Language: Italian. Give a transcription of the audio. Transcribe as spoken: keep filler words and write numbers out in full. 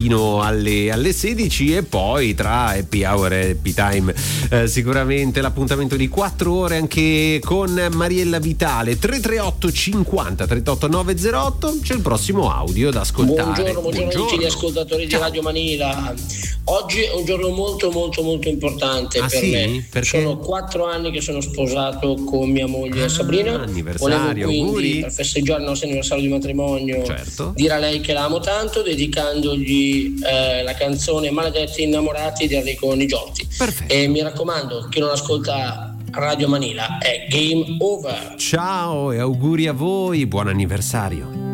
fino alle, alle sedici, e poi tra Happy Hour e Happy Time eh, sicuramente l'appuntamento di quattro ore anche con Mariella Vitale. Tre tre otto cinquanta trentotto novecentotto, c'è il prossimo audio da ascoltare. Buongiorno, buongiorno, buongiorno. a tutti gli ascoltatori di Radio Manila. Oggi è un giorno molto molto molto importante ah, per sì? me. Perché? Sono quattro anni che sono sposato con mia moglie ah, Sabrina. Anniversario, Volevo quindi auguri. Per festeggiare il nostro anniversario di matrimonio, certo, dire a lei che la amo tanto, dedicandogli eh, la canzone Maledetti Innamorati di Enrico Nigiotti. Perfetto. E mi raccomando, chi non ascolta Radio Manila è game over. Ciao e auguri a voi, buon anniversario.